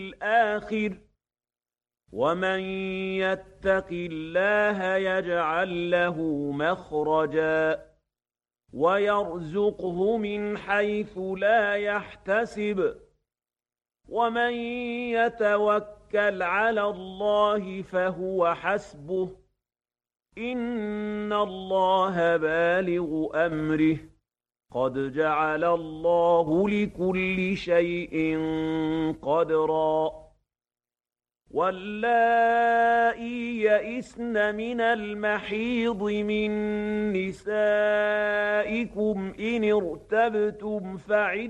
الآخر ومن يتق الله يجعل له مخرجا ويرزقه من حيث لا يحتسب ومن يتوكل على الله فهو حسبه إن الله بالغ أمره قد جعل الله لكل شيء قدرا واللائي يئسن من المحيض من نسائكم إن ارتبتم